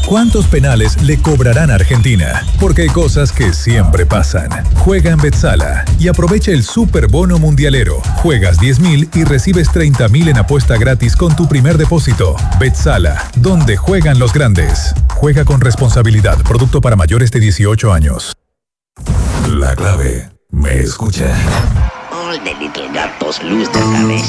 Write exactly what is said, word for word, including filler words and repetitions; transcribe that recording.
¿Cuántos penales le cobrarán a Argentina? Porque hay cosas que siempre pasan. Juega en Betsala y aprovecha el super bono mundialero. Juegas diez mil y recibes treinta mil en apuesta gratis con tu primer depósito. Betsala, donde juegan los grandes. Juega con responsabilidad. Producto para mayores de dieciocho años. La clave. ¿Me escucha? All the little gatos lose their cabeza.